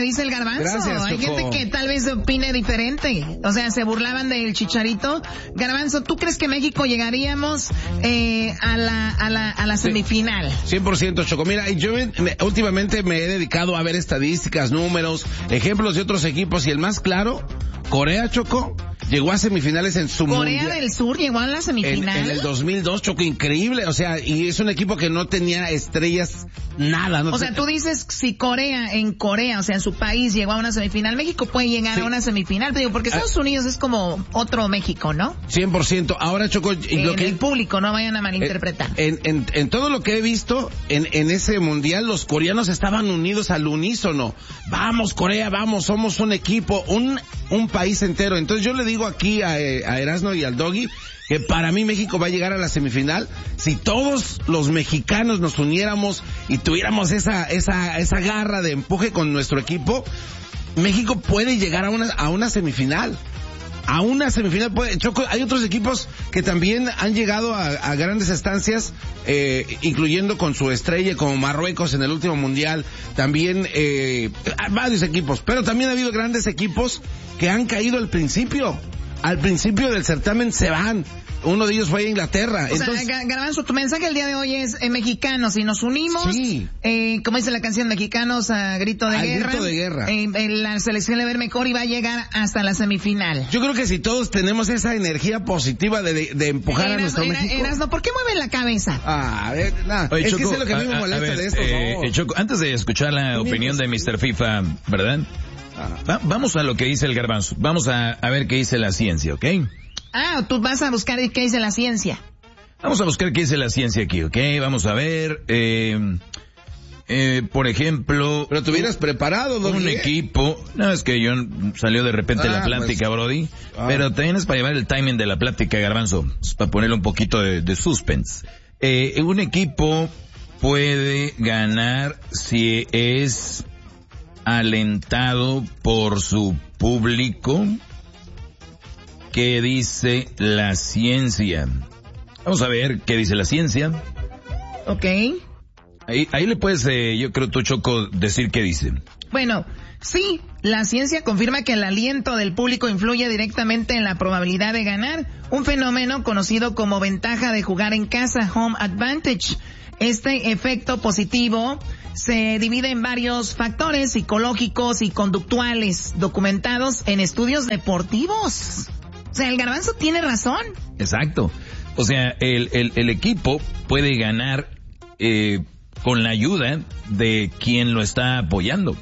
dice el Garbanzo. Gracias, hay Choco. gente que tal vez opine diferente. O sea, se burlaban del Chicharito. Garbanzo, ¿tú crees que México llegaríamos a la semifinal? 100%, Choco. Mira, yo últimamente me he dedicado a ver estadísticas, números, ejemplos de otros equipos, y el más claro, Corea, Choco, llegó a semifinales en su Corea mundial. del Sur llegó a la semifinal. En el 2002, Choco, increíble. O sea, y es un equipo que no tenía estrellas, nada. No o sea, tú dices, si Corea, o sea, en su país llegó a una semifinal, México puede llegar a una semifinal. Te digo, porque Estados Unidos es como otro México, ¿no? 100%. Ahora, Choco, el público, no vayan a malinterpretar. En todo lo que he visto, en ese mundial, los coreanos estaban unidos al unísono. Vamos, Corea, vamos, somos un equipo, un país entero. Entonces yo le digo aquí a Erasno y al Doggy que para mí México va a llegar a la semifinal si todos los mexicanos nos uniéramos y tuviéramos esa garra de empuje con nuestro equipo. México puede llegar a una semifinal. A una semifinal Choco, hay otros equipos que también han llegado a grandes estancias, incluyendo con su estrella, como Marruecos en el último mundial, también varios equipos, pero también ha habido grandes equipos que han caído al principio del certamen, se van. Uno de ellos fue a Inglaterra. Entonces, Garbanzo, tu mensaje el día de hoy es mexicanos, si nos unimos, sí. Como dice la canción, mexicanos a grito de guerra. Grito de guerra. La selección le va a ver mejor y va a llegar hasta la semifinal. Yo creo que si todos tenemos esa energía positiva de empujar a nuestro México. Erasno, ¿por qué mueven la cabeza? Es Choco, que es lo que a mí me molesta de esto. Choco, antes de escuchar la opinión de Mr. FIFA, ¿verdad? Vamos a lo que dice el Garbanzo. Vamos a ver qué dice la ciencia, ¿ok? Tú vas a buscar qué dice la ciencia. Vamos a buscar qué dice la ciencia aquí, ¿ok? Vamos a ver, por ejemplo... Pero te hubieras preparado, ¿no? Un equipo... No, es que salió de repente la plática, pues, Brody. Pero también es para llevar el timing de la plática, Garbanzo. Es para ponerle un poquito de suspense. Un equipo puede ganar si es alentado por su público. ¿Qué dice la ciencia? Vamos a ver qué dice la ciencia. Ok. Ahí le puedes, yo creo tú, Choco, decir qué dice. Bueno, sí, la ciencia confirma que el aliento del público influye directamente en la probabilidad de ganar, un fenómeno conocido como ventaja de jugar en casa, home advantage. Este efecto positivo se divide en varios factores psicológicos y conductuales documentados en estudios deportivos. O sea, el Garbanzo tiene razón. Exacto. O sea, el equipo puede ganar con la ayuda de quien lo está apoyando.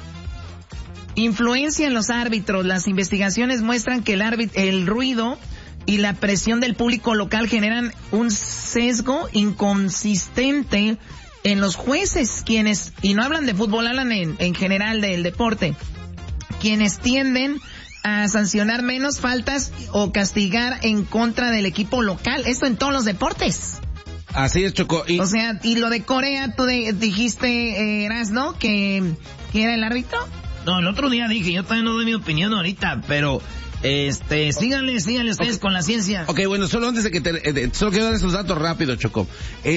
Influencia en los árbitros. Las investigaciones muestran que el ruido y la presión del público local generan un sesgo inconsistente en los jueces, quienes, y no hablan de fútbol, hablan en general del deporte, quienes tienden a sancionar menos faltas o castigar en contra del equipo local. Esto en todos los deportes. Así es, Choco. O sea, y lo de Corea, tú dijiste, Erasno, que era el árbitro. No, el otro día dije, yo también no doy mi opinión ahorita, pero síganle ustedes con la ciencia. Ok, bueno, solo antes de que solo quiero dar esos datos rápido, Choco.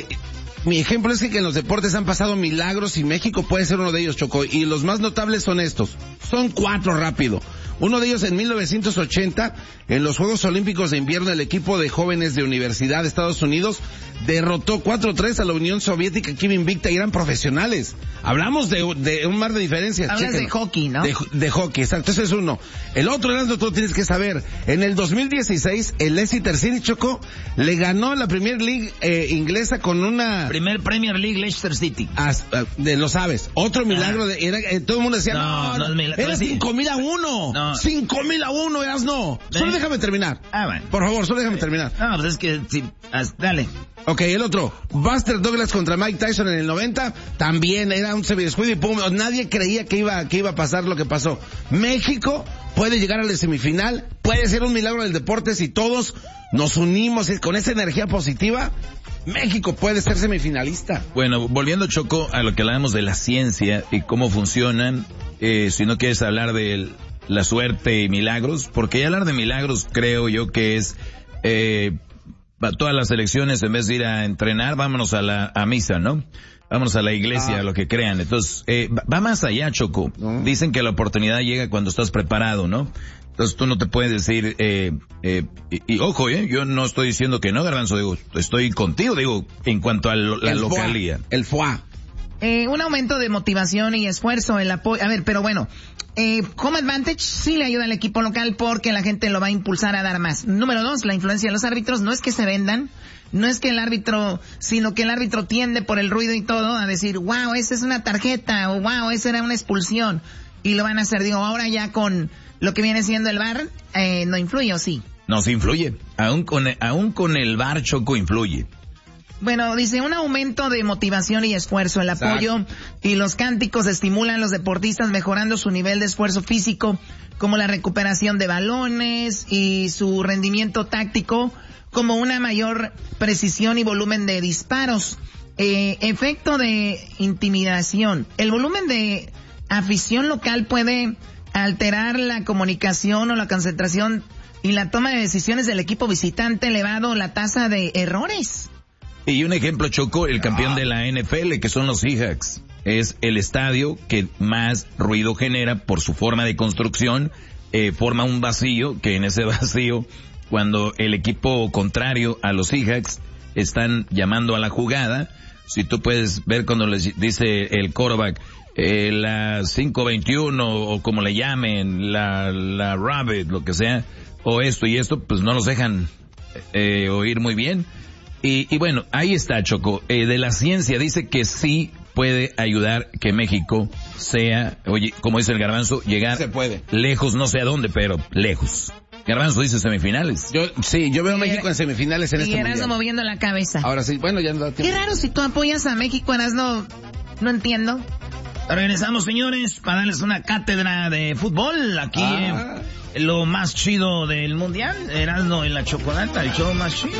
Mi ejemplo es que en los deportes han pasado milagros y México puede ser uno de ellos, Choco. Y los más notables son estos. Son 4 rápido. Uno de ellos en 1980, en los Juegos Olímpicos de Invierno, el equipo de jóvenes de Universidad de Estados Unidos derrotó 4-3 a la Unión Soviética, que iba invicta y eran profesionales. Hablamos de un mar de diferencias. Hablas de hockey, ¿no? De hockey, exacto, ese es uno. El otro, Erasmo, tú tienes que saber. En el 2016, el Leicester City, Choco, le ganó la Premier League inglesa con una... Primer Premier League Leicester City. Lo sabes. Otro milagro todo el mundo decía, no es milagro. Era 5,000-1. No. 5,000-1, Erasmo. Solo déjame terminar. Bueno. Por favor, solo déjame terminar. No, pues es que, sí, dale. Ok, el otro, Buster Douglas contra Mike Tyson en el 90, también era un semidescuido y pum, nadie creía que iba a pasar lo que pasó. México puede llegar a la semifinal, puede ser un milagro del deporte si todos nos unimos con esa energía positiva. México puede ser semifinalista. Bueno, volviendo, Choco, a lo que hablamos de la ciencia y cómo funcionan, si no quieres hablar de la suerte y milagros, porque hablar de milagros creo yo que es... todas las elecciones, en vez de ir a entrenar, vámonos a misa, ¿no? vámonos a la iglesia, lo que crean. Entonces, va más allá, Choco. Dicen que la oportunidad llega cuando estás preparado, ¿no? Entonces tú no te puedes decir, y ojo, yo no estoy diciendo que no, Garbanzo, digo, estoy contigo, digo, en cuanto a la localía. El FUA. Un aumento de motivación y esfuerzo, el apoyo. A ver, pero bueno, Home Advantage sí le ayuda al equipo local porque la gente lo va a impulsar a dar más. Número 2, la influencia de los árbitros. No es que se vendan, no es que el árbitro, sino que el árbitro tiende por el ruido y todo a decir, wow, esa es una tarjeta, o wow, esa era una expulsión. Y lo van a hacer, digo, ahora ya con lo que viene siendo el VAR, no influye, ¿o sí? No, sí influye. Aún con el VAR, Choco, influye. Bueno, dice, un aumento de motivación y esfuerzo, el apoyo y los cánticos estimulan a los deportistas mejorando su nivel de esfuerzo físico, como la recuperación de balones y su rendimiento táctico, como una mayor precisión y volumen de disparos. Efecto de intimidación. El volumen de afición local puede alterar la comunicación o la concentración y la toma de decisiones del equipo visitante, elevado la tasa de errores. Y un ejemplo, Choco, el campeón de la NFL, que son los Seahawks. Es el estadio que más ruido genera por su forma de construcción, forma un vacío, que en ese vacío, cuando el equipo contrario a los Seahawks están llamando a la jugada, si tú puedes ver cuando les dice el quarterback, la 521 o como le llamen, la Rabbit, lo que sea, o esto y esto, pues no los dejan oír muy bien. Y bueno, ahí está, Choco. De la ciencia dice que sí puede ayudar que México sea, oye, como dice el Garbanzo, llegar se puede. Lejos, no sé a dónde, pero lejos. Garbanzo dice semifinales. Yo veo a México en semifinales en este mundial. Y Erasmo moviendo la cabeza. Ahora sí, bueno, ya no da tiempo. Qué raro si tú apoyas a México, Erasmo. No entiendo. Regresamos, señores, para darles una cátedra de fútbol. Aquí, lo más chido del mundial. Erasmo en la chocolata, el show más chido.